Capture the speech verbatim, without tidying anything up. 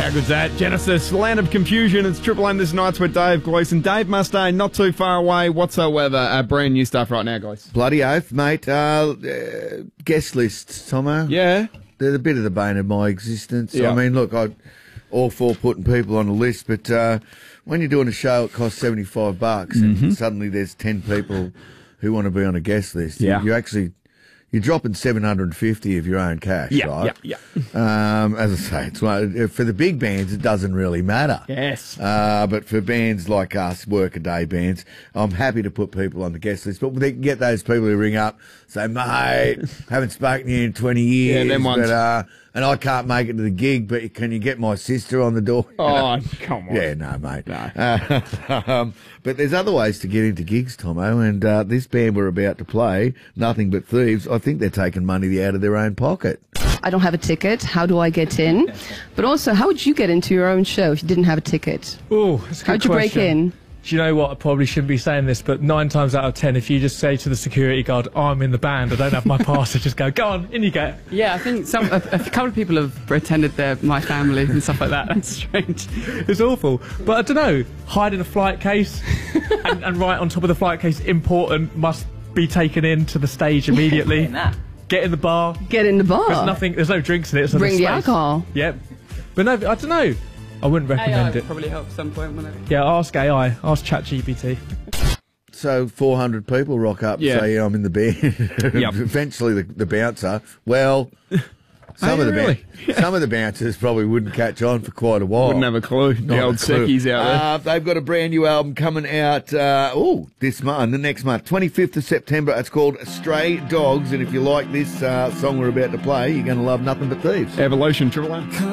How good's that? Genesis, Land of Confusion. It's Triple M this night's with Dave Gleeson. Dave Mustaine, not too far away whatsoever. Uh, brand new stuff right now, guys. Bloody oath, mate. Uh, uh, guest lists, Tomo. Yeah. They're a bit of the bane of my existence. Yeah. I mean, look, I'm all for putting people on a list, but uh, when you're doing a show, it costs seventy-five bucks, Mm-hmm. and suddenly there's ten people who want to be on a guest list. Yeah. You, you actually... You're dropping seven hundred fifty of your own cash, Yeah, right? yeah, yeah. Um, as I say, it's one, for the big bands, it doesn't really matter. Yes. Uh, but for bands like us, work-a-day bands, I'm happy to put people on the guest list. But they can get those people who ring up, say, mate, haven't spoken to you in twenty years. Yeah, them ones. But, uh, and I can't make it to the gig, but can you get my sister on the door? You Oh, know? come on. Yeah, no, mate. No. Uh, um, but there's other ways to get into gigs, Tomo, and uh, this band we're about to play, Nothing But Thieves, I think they're taking money out of their own pocket. I don't have a ticket. How do I get in? But also, how would you get into your own show if you didn't have a ticket? Oh, that's a good How'd you break question. in? Do you know what? I probably shouldn't be saying this, but nine times out of ten, if you just say to the security guard, oh, I'm in the band, I don't have my pass, they just go, go on, in you go. Yeah, I think some a, a couple of people have pretended they're my family and stuff like that. That's strange. It's awful. But I don't know, hide in a flight case and, and right on top of the flight case, important, must be taken in to the stage immediately. Get in the bar. Get in the bar. There's nothing, there's no drinks in it. So Bring there's the space. alcohol. Yep. But no, I don't know. I wouldn't recommend A I it. probably help at some point, wouldn't it? Yeah, ask A I, ask ChatGPT. So four hundred people rock up Yeah. and say, yeah, I'm in the band. Yep. Eventually the, the bouncer, well, some, Oh, of the really? ban- some of the bouncers probably wouldn't catch on for quite a while. Wouldn't have a clue. The Not old a clue. seckies out there. Uh, they've got a brand new album coming out, uh, oh, this month, the next month, twenty-fifth of September. It's called Stray Dogs, and if you like this uh, song we're about to play, you're going to love Nothing But Thieves. Evolution, Triple M.